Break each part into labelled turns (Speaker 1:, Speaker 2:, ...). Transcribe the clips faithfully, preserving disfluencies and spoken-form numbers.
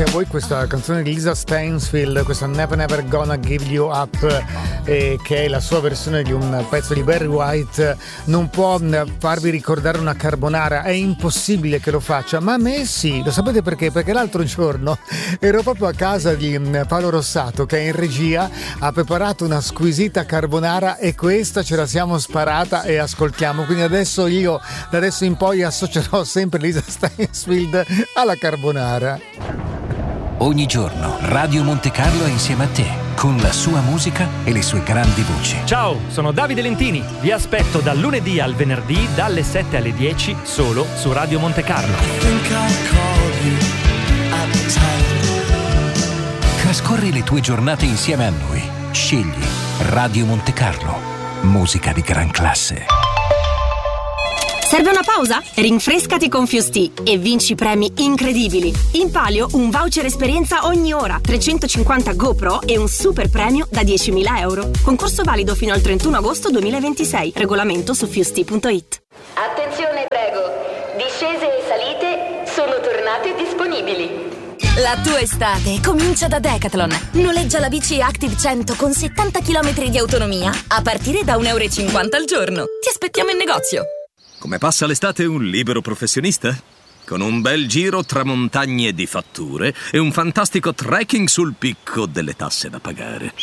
Speaker 1: anche a voi questa canzone di Lisa Stansfield, questa Never Never Gonna Give You Up, eh, che è la sua versione di un pezzo di Barry White, non può farvi ricordare una carbonara? È impossibile che lo faccia, ma a me sì. Lo sapete perché? Perché l'altro giorno ero proprio a casa di Paolo Rossato, che è in regia, ha preparato una squisita carbonara e questa ce la siamo sparata e ascoltiamo. Quindi adesso io da adesso in poi associerò sempre Lisa Stansfield alla carbonara.
Speaker 2: Ogni giorno Radio Monte Carlo è insieme a te, con la sua musica e le sue grandi voci.
Speaker 3: Ciao, sono Davide Lentini. Vi aspetto dal lunedì al venerdì dalle sette alle dieci solo su Radio Monte Carlo.
Speaker 2: Trascorri le tue giornate insieme a noi. Scegli Radio Monte Carlo. Musica di gran classe.
Speaker 4: Serve una pausa? Rinfrescati con Fusti e vinci premi incredibili. In palio un voucher esperienza ogni ora, trecentocinquanta GoPro e un super premio da diecimila euro. Concorso valido fino al trentuno agosto duemilaventisei. Regolamento su fusti punto it.
Speaker 5: Attenzione, prego. Discese e salite sono tornate disponibili.
Speaker 6: La tua estate comincia da Decathlon. Noleggia la bici Active cento con settanta chilometri di autonomia a partire da un euro e cinquanta al giorno. Ti aspettiamo in negozio.
Speaker 7: Come passa l'estate un libero professionista? Con un bel giro tra montagne di fatture e un fantastico trekking sul picco delle tasse da pagare.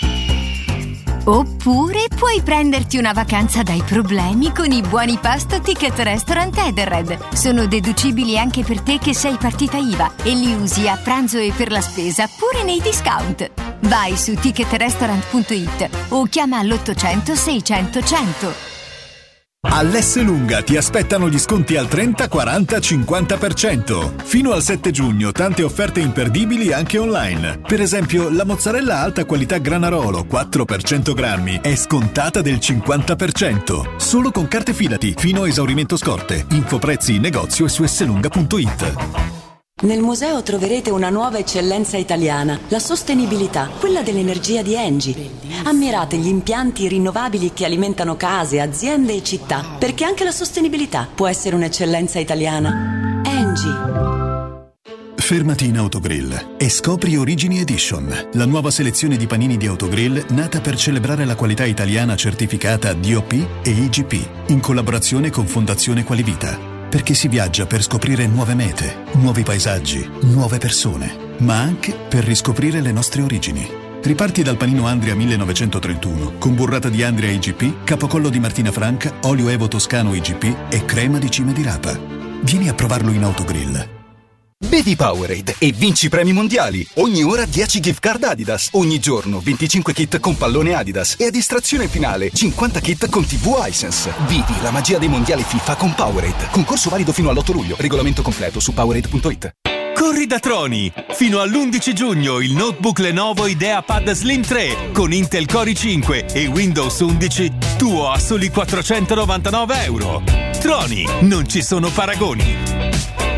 Speaker 8: Oppure puoi prenderti una vacanza dai problemi con i buoni pasto Ticket Restaurant Edenred. Sono deducibili anche per te che sei partita I V A e li usi a pranzo e per la spesa pure nei discount. Vai su ticket restaurant punto it o chiama all'ottocento seicento cento.
Speaker 9: All'Esselunga ti aspettano gli sconti al trenta, quaranta, cinquanta per cento. Fino al sette giugno tante offerte imperdibili anche online. Per esempio la mozzarella alta qualità Granarolo quattro per cento grammi è scontata del cinquanta per cento. Solo con carte Fidati fino a esaurimento scorte. Info prezzi in negozio e su esselunga punto it.
Speaker 10: Nel museo troverete una nuova eccellenza italiana, la sostenibilità, quella dell'energia di Engie. Ammirate gli impianti rinnovabili che alimentano case, aziende e città, perché anche la sostenibilità può essere un'eccellenza italiana. Engie.
Speaker 9: Fermati in Autogrill e scopri Origini Edition, la nuova selezione di panini di Autogrill nata per celebrare la qualità italiana certificata D O P e I G P, in collaborazione con Fondazione Qualivita. Perché si viaggia per scoprire nuove mete, nuovi paesaggi, nuove persone, ma anche per riscoprire le nostre origini. Riparti dal panino Andria millenovecentotrentuno, con burrata di Andria I G P, capocollo di Martina Franca, olio Evo Toscano I G P e crema di cime di rapa. Vieni a provarlo in Autogrill.
Speaker 11: Bevi Powerade e vinci premi mondiali. Ogni ora dieci gift card Adidas. Ogni giorno venticinque kit con pallone Adidas. E a distrazione finale cinquanta kit con tivù Hisense. Vivi la magia dei mondiali FIFA con Powerade. Concorso valido fino all'otto luglio. Regolamento completo su powerade punto it.
Speaker 12: Corri da Troni! Fino all'undici giugno il notebook Lenovo IdeaPad Slim tre con Intel Core i cinque e Windows undici tuo a soli quattrocentonovantanove euro. Troni, non ci sono paragoni.